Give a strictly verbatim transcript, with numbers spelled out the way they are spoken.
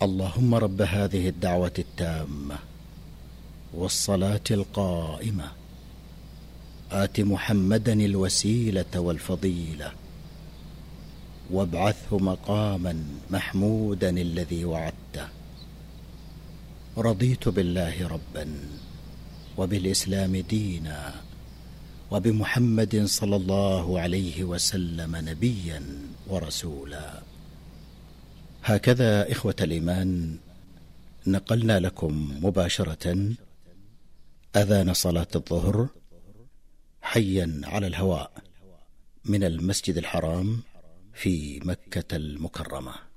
اللهم رب هذه الدعوة التامة والصلاة القائمة آت محمدا الوسيلة والفضيلة وابعثه مقاما محمودا الذي وعدته. رضيت بالله ربا وبالإسلام دينا وبمحمد صلى الله عليه وسلم نبيا ورسولا. هكذا إخوة الإيمان نقلنا لكم مباشرة أذان صلاة الظهر حيا على الهواء من المسجد الحرام في مكة المكرمة.